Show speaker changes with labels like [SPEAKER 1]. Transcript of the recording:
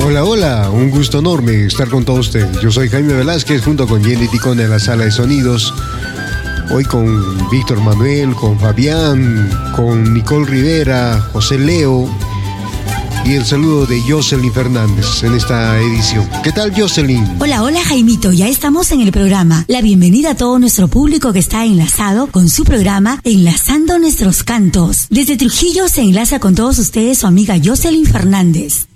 [SPEAKER 1] Hola, hola, un gusto enorme estar con todos ustedes. Yo soy Jaime Velázquez junto con Jenny Ticón en la sala de sonidos. Hoy con Víctor Manuel, con Fabián, con Nicole Rivera, José Leo y el saludo de Jocelyn Fernández en esta edición. ¿Qué tal, Jocelyn?
[SPEAKER 2] Hola, hola, Jaimito, ya estamos en el programa. La bienvenida a todo nuestro público que está enlazado con su programa Enlazando Nuestros Cantos. Desde Trujillo se enlaza con todos ustedes su amiga Jocelyn Fernández.